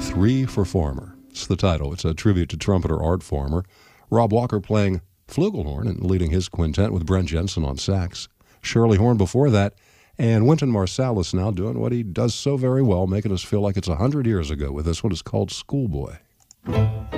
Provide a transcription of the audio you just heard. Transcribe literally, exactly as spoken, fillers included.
Three for Farmer. It's the title. It's a tribute to trumpeter Art Farmer. Rob Walker playing flugelhorn and leading his quintet with Brent Jensen on sax. Shirley Horn before that, and Wynton Marsalis now doing what he does so very well, making us feel like it's a hundred years ago with this one. It's called Schoolboy.